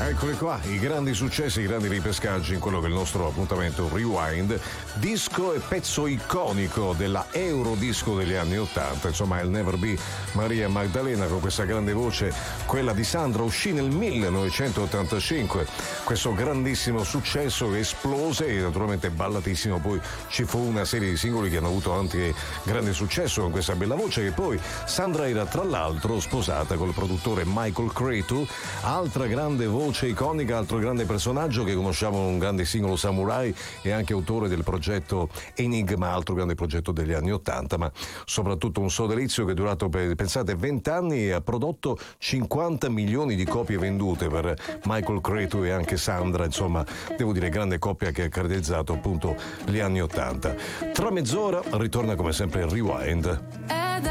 Eccoli qua, i grandi successi, i grandi ripescaggi in quello che è il nostro appuntamento Rewind. Disco e pezzo iconico della Eurodisco degli anni '80, insomma il Never Be Maria Maddalena, con questa grande voce, quella di Sandra, uscì nel 1985. Questo grandissimo successo che esplose e naturalmente ballatissimo. Poi ci fu una serie di singoli che hanno avuto anche grande successo con questa bella voce, che poi Sandra era tra l'altro sposata col produttore Michael Cretu, altra grande voce iconica, altro grande personaggio che conosciamo, un grande singolo Samurai, e anche autore del progetto Enigma, altro grande progetto degli anni '80, ma soprattutto un sodalizio che è durato, pensate, 20 anni e ha prodotto 50 milioni di copie vendute per Michael Cretu e anche Sandra. Insomma, devo dire, grande coppia che ha caratterizzato appunto gli anni '80. Tra mezz'ora ritorna come sempre il Rewind.